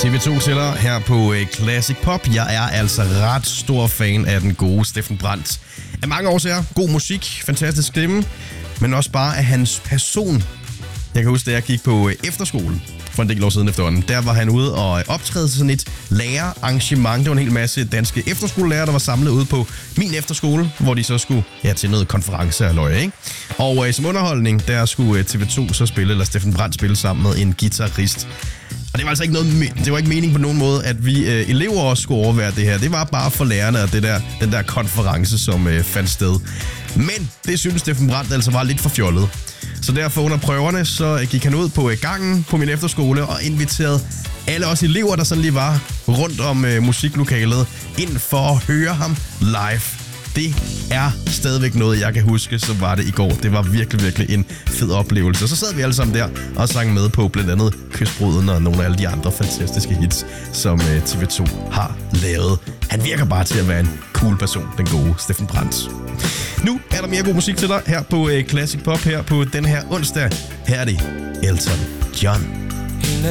TV2 tæller her på Classic Pop. Jeg er altså ret stor fan af den gode Steffen Brandt. Af mange årsager. God musik, fantastisk stemme, men også bare af hans person. Jeg kan huske, da jeg gik på efterskole for en del år siden efterhånden. Der var han ude og optræde til sådan et lærerarrangement. Det var en hel masse danske efterskolelærer, der var samlet ude på min efterskole, hvor de så skulle til noget konference og løje, ikke? Og som underholdning, der skulle TV2 så spille, eller Steffen Brandt spille sammen med en guitarist. Og det var altså ikke det var ikke meningen på nogen måde, at vi elever også skulle overvære det her. Det var bare for lærerne og den der konference, som fandt sted. Men det synes Steffen Brandt altså var lidt for fjollet. Så derfor under prøverne, så gik han ud på gangen på min efterskole og inviterede alle os elever, der sådan lige var rundt om musiklokalet, ind for at høre ham live. Det er stadigvæk noget, jeg kan huske, så var det i går. Det var virkelig, virkelig en fed oplevelse. Og så sad vi alle sammen der og sang med på blandt andet Kystbruden og nogle af alle de andre fantastiske hits, som TV2 har lavet. Han virker bare til at være en cool person, den gode Steffen Brandt. Nu er der mere god musik til dig her på Classic Pop her på den her onsdag. Her er det Elton John.